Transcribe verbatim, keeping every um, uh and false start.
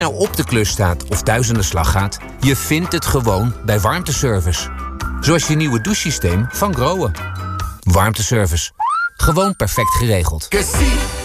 nou op de klus staat of thuis aan de slag gaat, je vindt het gewoon bij Warmteservice. Zoals je nieuwe douchesysteem van Grohe. Warmteservice. Gewoon perfect geregeld.